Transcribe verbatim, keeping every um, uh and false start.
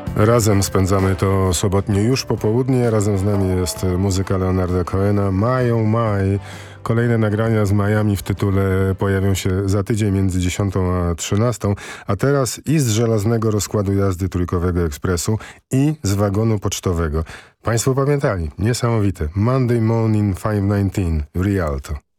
Razem spędzamy to sobotnie już popołudnie. Razem z nami jest muzyka Leonarda Cohena. My oh my. Kolejne nagrania z Miami w tytule pojawią się za tydzień między dziesiątą a trzynastą. A teraz i z żelaznego rozkładu jazdy Trójkowego Ekspresu i z wagonu pocztowego. Państwo pamiętali? Niesamowite. Monday Morning pięćset dziewiętnaście Rialto.